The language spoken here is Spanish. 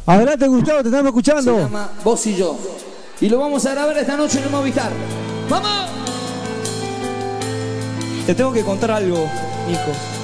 Adelante, Gustavo, te estamos escuchando. Se llama Vos y Yo. Y lo vamos a grabar esta noche en el Movistar. ¡Vamos! Te tengo que contar algo, Nico.